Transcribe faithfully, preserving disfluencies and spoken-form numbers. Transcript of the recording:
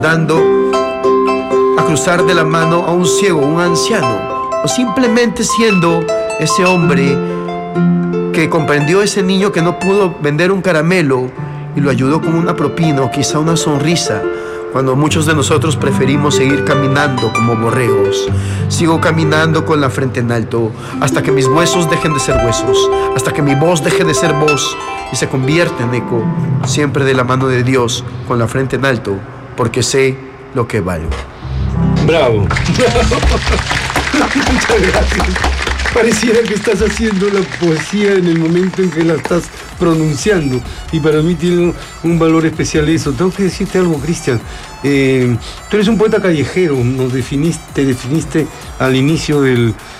dando a cruzar de la mano a un ciego, un anciano, o simplemente siendo ese hombre que comprendió a ese niño que no pudo vender un caramelo y lo ayudó con una propina o quizá una sonrisa, cuando muchos de nosotros preferimos seguir caminando como borregos. Sigo caminando con la frente en alto hasta que mis huesos dejen de ser huesos, hasta que mi voz deje de ser voz y se convierta en eco, siempre de la mano de Dios, con la frente en alto, porque sé lo que valgo. Bravo. Muchas gracias. Pareciera que estás haciendo la poesía en el momento en que la estás pronunciando, y para mí tiene un valor especial eso. Tengo que decirte algo, Cristian. Eh, tú eres un poeta callejero, nos definiste, te definiste al inicio del,